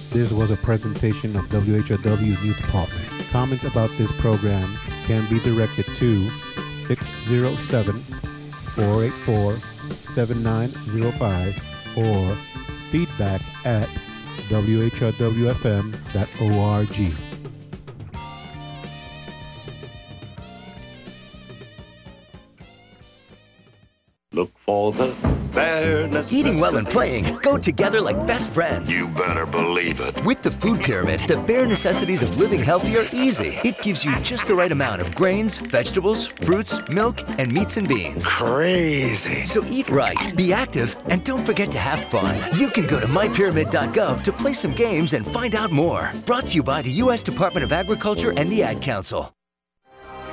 This was a presentation of WHRW News Department. Comments about this program can be directed to 607-484-7905 or feedback at whrwfm.org. Look for the bare necessities. Eating well and playing go together like best friends. You better believe it. With the Food Pyramid, the bare necessities of living healthy are easy. It gives you just the right amount of grains, vegetables, fruits, milk, and meats and beans. Crazy. So eat right, be active, and don't forget to have fun. You can go to mypyramid.gov to play some games and find out more. Brought to you by the U.S. Department of Agriculture and the Ad Council.